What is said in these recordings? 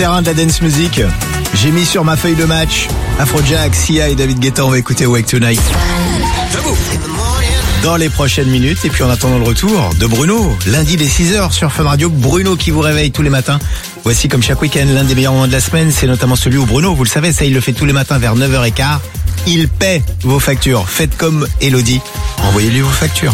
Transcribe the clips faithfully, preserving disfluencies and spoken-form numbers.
terrain de la dance music. J'ai mis sur ma feuille de match Afrojack, Sia et David Guetta. On va écouter Wake Tonight dans les prochaines minutes. Et puis en attendant le retour de Bruno, lundi dès six heures sur Fun Radio. Bruno qui vous réveille tous les matins. Voici comme chaque week-end l'un des meilleurs moments de la semaine. C'est notamment celui où Bruno, vous le savez, ça il le fait tous les matins vers neuf heures quinze. Il paie vos factures. Faites comme Elodie. Envoyez-lui vos factures.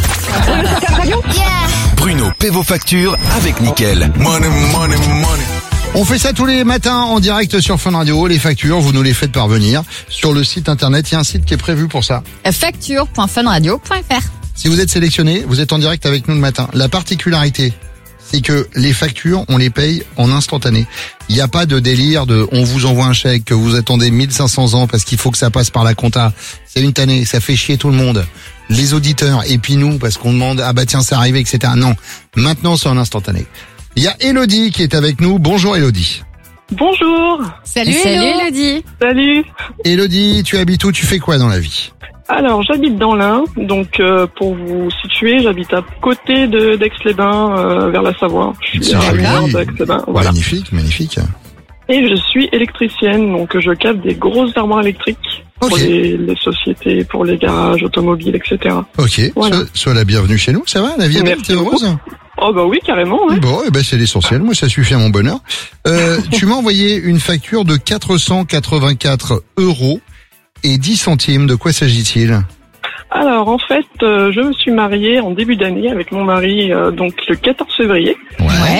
Bruno paie vos factures avec Nickel. Money, money, money. On fait ça tous les matins en direct sur Fun Radio. Les factures, vous nous les faites parvenir sur le site internet. Il y a un site qui est prévu pour ça. facture point fun radio point f r. Si vous êtes sélectionné, vous êtes en direct avec nous le matin. La particularité, c'est que les factures, on les paye en instantané. Il n'y a pas de délire de on vous envoie un chèque, que vous attendez mille cinq cents ans parce qu'il faut que ça passe par la compta. C'est une tannée, ça fait chier tout le monde. Les auditeurs et puis nous parce qu'on demande ah bah tiens c'est arrivé, et cetera. Non, maintenant c'est en instantané. Il y a Elodie qui est avec nous. Bonjour Elodie. Bonjour. Salut, Salut Elodie. Salut. Elodie, tu habites où? Tu fais quoi dans la vie? Alors, j'habite dans l'Ain, donc euh, pour vous situer, j'habite à côté de d'Aix-les-Bains, euh, vers la Savoie. Je suis à une heure d'Aix-les-Bains, voilà. Magnifique, magnifique. Et je suis électricienne, donc je capte des grosses armoires électriques pour Ok. les, les sociétés, pour les garages automobiles, et cetera. Ok, Voilà. sois, sois la bienvenue chez nous, ça va? La vie est belle, Merci t'es heureuse? Oh bah oui, carrément, ouais. Bon, eh ben c'est l'essentiel, moi ça suffit à mon bonheur. Euh, tu m'as envoyé une facture de quatre cent quatre-vingt-quatre euros et dix centimes. De quoi s'agit-il? Alors, en fait, euh, je me suis mariée en début d'année avec mon mari, euh, donc le quatorze février. Ouais.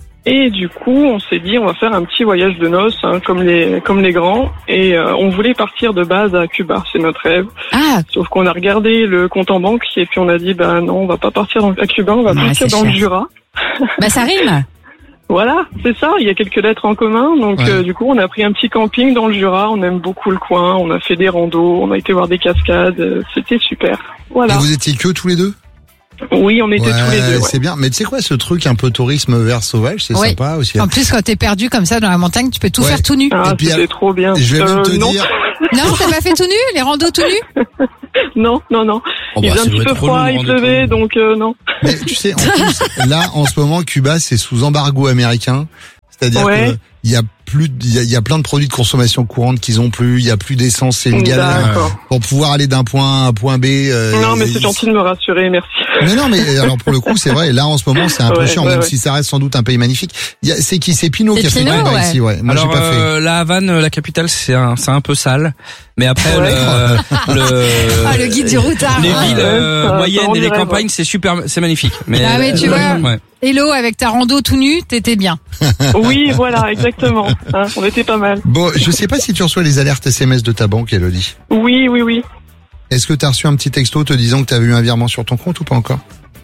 Et du coup, on s'est dit, on va faire un petit voyage de noces, hein, comme les comme les grands. Et euh, on voulait partir de base à Cuba, c'est notre rêve. Ah, Sauf qu'on a regardé le compte en banque et puis on a dit, bah non, on va pas partir dans, à Cuba, on va Ouais, partir c'est dans le cher. Jura. bah ça rime. Voilà, c'est ça. Il y a quelques lettres en commun, donc Ouais. euh, du coup, on a pris un petit camping dans le Jura. On aime beaucoup le coin. On a fait des randos, on a été voir des cascades. euh, C'était super. Et Voilà. vous étiez que tous les deux? Oui, on était tous les deux. Ouais. c'est bien. Mais tu sais quoi, ce truc un peu tourisme vert sauvage, c'est Oui. sympa aussi. En plus, quand t'es perdu comme ça dans la montagne, tu peux tout Ouais. faire tout nu. Ah, Et puis, c'était alors, trop bien. Je vais même Euh, te non. dire, Non, t'as pas fait tout nu? Les randos tout nus? non, non, non. Oh il bah, faisait ça un doit petit peu être froid, relou, il rendre pleuvait, compte. donc euh, non. mais tu sais, en plus, là, en ce moment, Cuba, c'est sous embargo américain. C'est-à-dire Ouais. que il y a plus, il y a, il y a plein de produits de consommation courante qu'ils ont plus. Il y a plus d'essence, c'est une galère D'accord. pour pouvoir aller d'un point A à un point B. euh, Non, mais c'est il- gentil de me rassurer, merci. Mais non, mais alors pour le coup, c'est vrai. Là, en ce moment, c'est un peu Ouais, chiant, ouais, même ouais. si ça reste sans doute un pays magnifique. Il y a, c'est qui, c'est Pinot C'est qui a fait Pinot, le ouais. ici, ouais. Moi, Alors, j'ai pas fait. euh, la Havane, la capitale, c'est un, c'est un peu sale. Mais après, Ouais. le, le, Ah, le guide du routard. les Ouais. villes euh, Ça- ça moyennes rend et du les rêve, campagnes, c'est super, c'est magnifique. Mais, Ah, mais tu vois. ouais. Hello, avec ta rando tout nu, t'étais bien. Oui, voilà, exactement. Hein, on était pas mal. Bon, je sais pas si tu reçois les alertes S M S de ta banque, Elodie. Oui, oui, oui. Est-ce que tu as reçu un petit texto te disant que tu as eu un virement sur ton compte ou pas encore?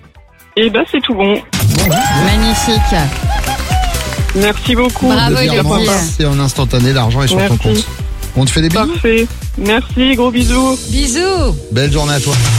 Et ben, c'est tout bon. Magnifique. Merci beaucoup. Bravo, Le virement, Elodie. c'est en instantané, l'argent est sur ton Merci. compte. On te fait des bisous. Parfait. Merci, gros bisous. Bisous. Belle journée à toi.